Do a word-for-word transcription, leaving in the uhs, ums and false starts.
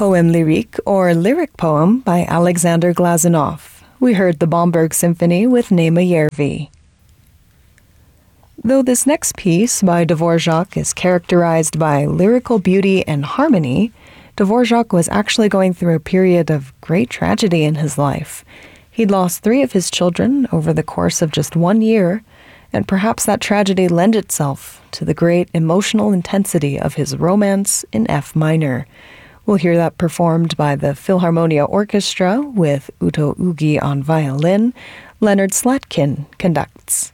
Poème lyrique, or lyric poem, by Alexander Glazunov. We heard the Bomberg Symphony with Nema Järvi. Though this next piece by Dvorak is characterized by lyrical beauty and harmony, Dvorak was actually going through a period of great tragedy in his life. He'd lost three of his children over the course of just one year, and perhaps that tragedy lent itself to the great emotional intensity of his romance in F minor. We'll hear that performed by the Philharmonia Orchestra with Uto Ugi on violin. Leonard Slatkin conducts.